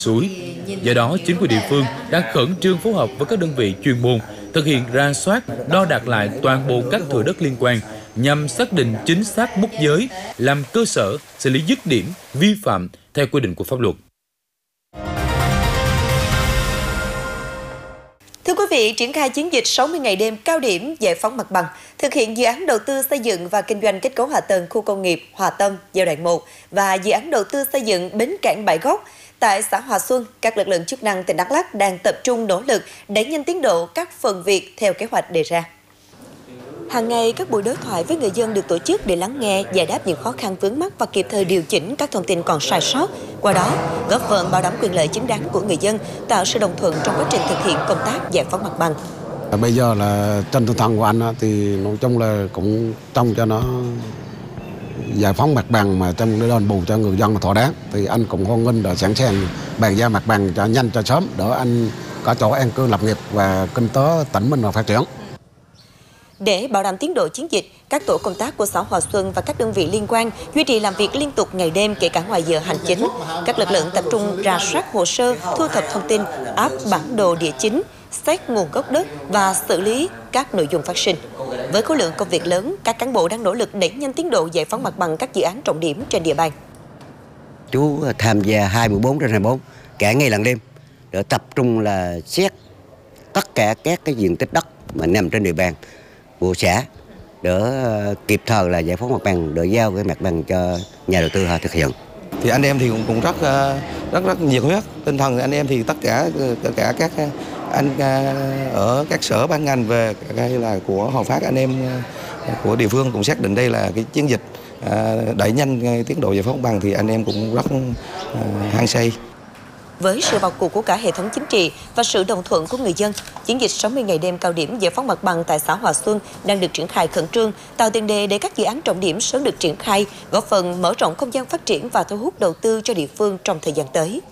suối. Do đó, chính quyền địa phương đang khẩn trương phối hợp với các đơn vị chuyên môn thực hiện rà soát, đo đạc lại toàn bộ các thửa đất liên quan nhằm xác định chính xác mốc giới, làm cơ sở xử lý dứt điểm vi phạm theo quy định của pháp luật. Thưa quý vị, triển khai chiến dịch 60 ngày đêm cao điểm giải phóng mặt bằng, thực hiện dự án đầu tư xây dựng và kinh doanh kết cấu hạ tầng khu công nghiệp Hòa Tâm giai đoạn 1 và dự án đầu tư xây dựng bến cảng Bãi Gốc tại xã Hòa Xuân, các lực lượng chức năng tỉnh Đắk Lắk đang tập trung nỗ lực đẩy nhanh tiến độ các phần việc theo kế hoạch đề ra. Hàng ngày, các buổi đối thoại với người dân được tổ chức để lắng nghe, giải đáp những khó khăn vướng mắc và kịp thời điều chỉnh các thông tin còn sai sót. Qua đó, góp phần bảo đảm quyền lợi chính đáng của người dân, tạo sự đồng thuận trong quá trình thực hiện công tác giải phóng mặt bằng. Bây giờ là trên tinh thần của anh thì nói chung là cũng trông cho nó giải phóng mặt bằng mà trong để đền bù cho người dân là thỏa đáng, thì anh cũng hoan nghênh đã sẵn sàng bàn giao mặt bằng cho nhanh cho sớm để anh có chỗ an cư lập nghiệp và kinh tế tỉnh mình và phát triển. Để bảo đảm tiến độ chiến dịch, các tổ công tác của xã Hòa Xuân và các đơn vị liên quan duy trì làm việc liên tục ngày đêm kể cả ngoài giờ hành chính. Các lực lượng tập trung rà soát hồ sơ, thu thập thông tin, áp bản đồ địa chính, xét nguồn gốc đất và xử lý các nội dung phát sinh. Với khối lượng công việc lớn, các cán bộ đang nỗ lực đẩy nhanh tiến độ giải phóng mặt bằng các dự án trọng điểm trên địa bàn. Chú tham gia 24/24 cả ngày lẫn đêm để tập trung là xét tất cả các cái diện tích đất mà nằm trên địa bàn của xã để kịp thời là giải phóng mặt bằng, để giao cái mặt bằng cho nhà đầu tư họ thực hiện. Thì anh em thì cũng rất nhiệt huyết, tinh thần anh em thì tất cả các anh ở các sở ban ngành về hay là của Hòa Phát, anh em của địa phương cũng xác định đây là cái chiến dịch đẩy nhanh tiến độ giải phóng mặt bằng, thì anh em cũng rất hăng say. Với sự vào cuộc của cả hệ thống chính trị và sự đồng thuận của người dân, chiến dịch 60 ngày đêm cao điểm giải phóng mặt bằng tại xã Hòa Xuân đang được triển khai khẩn trương, tạo tiền đề để các dự án trọng điểm sớm được triển khai, góp phần mở rộng không gian phát triển và thu hút đầu tư cho địa phương trong thời gian tới.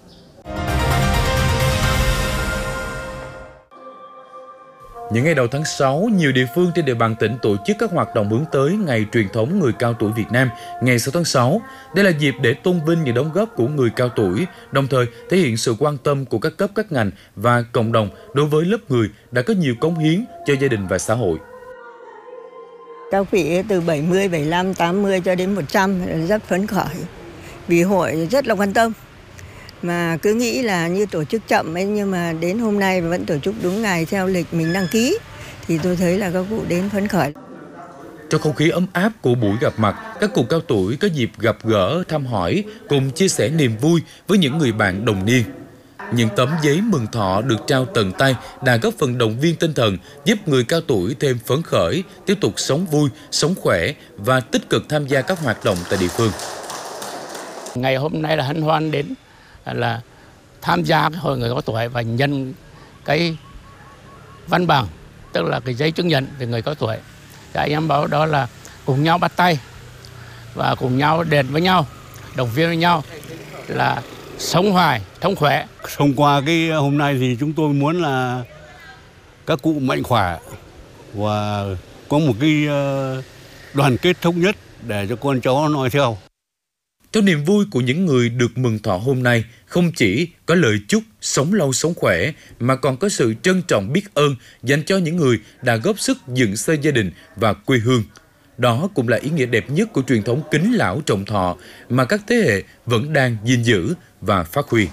Những ngày đầu tháng 6, nhiều địa phương trên địa bàn tỉnh tổ chức các hoạt động hướng tới Ngày truyền thống người cao tuổi Việt Nam, ngày 6 tháng 6. Đây là dịp để tôn vinh những đóng góp của người cao tuổi, đồng thời thể hiện sự quan tâm của các cấp các ngành và cộng đồng đối với lớp người đã có nhiều cống hiến cho gia đình và xã hội. Các vị từ 70, 75, 80 cho đến 100 rất phấn khởi vì hội rất là quan tâm. Mà cứ nghĩ là như tổ chức chậm ấy, nhưng mà đến hôm nay vẫn tổ chức đúng ngày theo lịch mình đăng ký, thì tôi thấy là các cụ đến phấn khởi. Trong không khí ấm áp của buổi gặp mặt, các cụ cao tuổi có dịp gặp gỡ, thăm hỏi, cùng chia sẻ niềm vui với những người bạn đồng niên. Những tấm giấy mừng thọ được trao tận tay đã góp phần động viên tinh thần, giúp người cao tuổi thêm phấn khởi, tiếp tục sống vui, sống khỏe và tích cực tham gia các hoạt động tại địa phương. Ngày hôm nay là hân hoan đến là tham gia cái hội người cao tuổi và nhận cái văn bằng, tức là cái giấy chứng nhận về người cao tuổi. Các anh em bảo đó là cùng nhau bắt tay và cùng nhau đền với nhau, động viên với nhau là sống hoài, sống khỏe. Thông qua cái hôm nay thì chúng tôi muốn là các cụ mạnh khỏe và có một cái đoàn kết thống nhất để cho con cháu nói theo. Trong niềm vui của những người được mừng thọ hôm nay, không chỉ có lời chúc sống lâu sống khỏe, mà còn có sự trân trọng biết ơn dành cho những người đã góp sức dựng xây gia đình và quê hương. Đó cũng là ý nghĩa đẹp nhất của truyền thống kính lão trọng thọ mà các thế hệ vẫn đang gìn giữ và phát huy.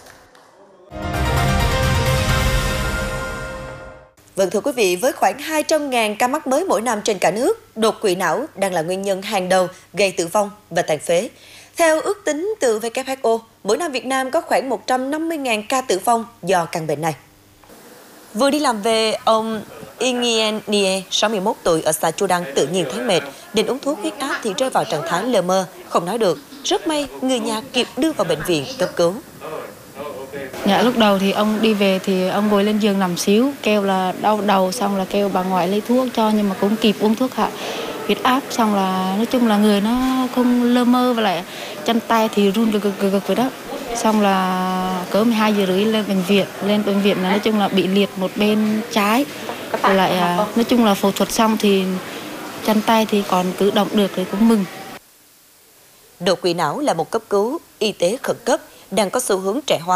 Vâng thưa quý vị, với khoảng 200.000 ca mắc mới mỗi năm trên cả nước, đột quỵ não đang là nguyên nhân hàng đầu gây tử vong và tàn phế. Theo ước tính từ WHO, mỗi năm Việt Nam có khoảng 150.000 ca tử vong do căn bệnh này. Vừa đi làm về, ông Ingien Nie, 61 tuổi ở xã Chu Đăng tự nhiên thấy mệt, định uống thuốc huyết áp thì rơi vào trạng thái lờ mơ, không nói được. Rất may người nhà kịp đưa vào bệnh viện cấp cứu. Dạ, lúc đầu thì ông đi về thì ông ngồi lên giường nằm xíu, kêu là đau đầu, xong là kêu bà ngoại lấy thuốc cho, nhưng mà cũng kịp uống thuốc hạ huyết áp, xong là nói chung là người nó không lơ mơ, và lại chân tay thì run gực vậy đó. Xong là cỡ 12 giờ rưỡi lên bệnh viện là nói chung là bị liệt một bên trái, lại nói chung là phẫu thuật xong thì chân tay thì còn cử động được thì cũng mừng. Đột quỵ não là một cấp cứu y tế khẩn cấp đang có xu hướng trẻ hóa.